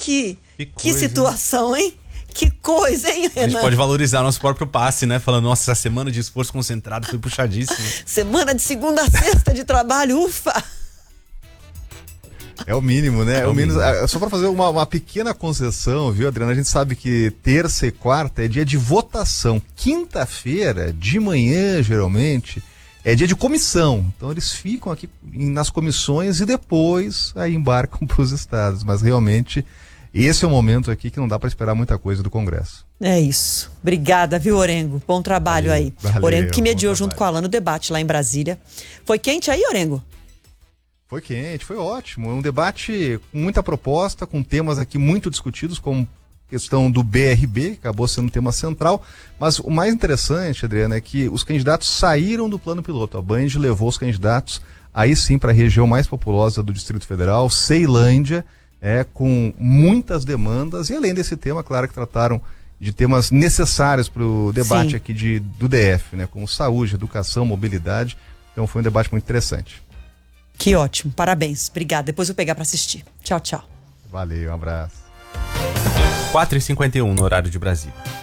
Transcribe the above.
que coisa, situação, hein? Que coisa, hein, Renan? A gente pode valorizar nosso próprio passe, né? Falando, nossa, essa semana de esforço concentrado foi puxadíssima. Semana de segunda a sexta de trabalho, ufa! É o mínimo, né? É o mínimo. Só para fazer uma pequena concessão, viu, Adriana? A gente sabe que terça e quarta é dia de votação. Quinta-feira, de manhã, geralmente, é dia de comissão. Então eles ficam aqui nas comissões e depois aí embarcam para os estados. Mas realmente, esse é o momento aqui que não dá para esperar muita coisa do Congresso. É isso. Obrigada, viu, Orengo? Bom trabalho aí. Valeu, Orengo que mediou bom junto trabalho. com a Alan no debate lá em Brasília. Foi quente aí, Orengo? Foi quente, foi ótimo. Um debate com muita proposta, com temas aqui muito discutidos, como questão do BRB, que acabou sendo um tema central. Mas o mais interessante, Adriana, é que os candidatos saíram do plano piloto. A Band levou os candidatos aí sim para a região mais populosa do Distrito Federal, Ceilândia, com muitas demandas. E além desse tema, claro que trataram de temas necessários para o debate aqui do DF, né? Como saúde, educação, mobilidade. Então foi um debate muito interessante. Que ótimo, parabéns. Obrigada. Depois eu vou pegar para assistir. Tchau, tchau. Valeu, um abraço. 4h51 no horário de Brasília.